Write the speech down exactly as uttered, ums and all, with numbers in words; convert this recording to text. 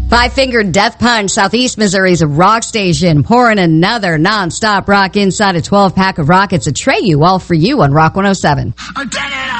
Five Finger Death Punch, Southeast Missouri's rock station, pouring another non-stop rock inside a twelve-pack of rock. It's Atreyu, all for you on Rock one oh seven.